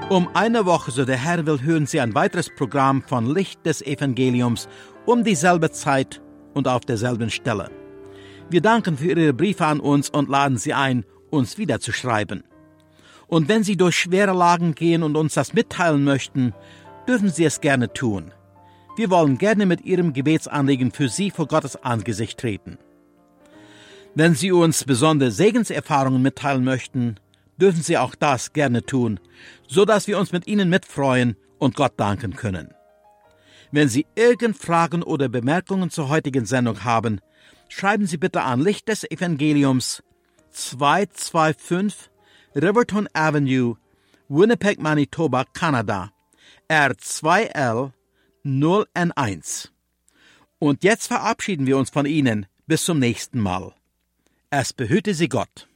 Um eine Woche, so der Herr will, hören Sie ein weiteres Programm von Licht des Evangeliums um dieselbe Zeit und auf derselben Stelle. Wir danken für Ihre Briefe an uns und laden Sie ein, uns wieder zu schreiben. Und wenn Sie durch schwere Lagen gehen und uns das mitteilen möchten, dürfen Sie es gerne tun. Wir wollen gerne mit Ihrem Gebetsanliegen für Sie vor Gottes Angesicht treten. Wenn Sie uns besondere Segenserfahrungen mitteilen möchten, dürfen Sie auch das gerne tun, so dass wir uns mit Ihnen mitfreuen und Gott danken können. Wenn Sie irgend Fragen oder Bemerkungen zur heutigen Sendung haben, schreiben Sie bitte an Licht des Evangeliums 225 Riverton Avenue, Winnipeg, Manitoba, Kanada, R2L 0N1. Und jetzt verabschieden wir uns von Ihnen. Bis zum nächsten Mal. Es behüte Sie Gott.